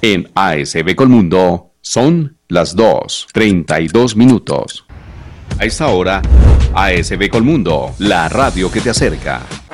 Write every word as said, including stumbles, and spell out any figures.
En A S B Colmundo son las dos y treinta y dos minutos. A esta hora, A S B Colmundo, la radio que te acerca.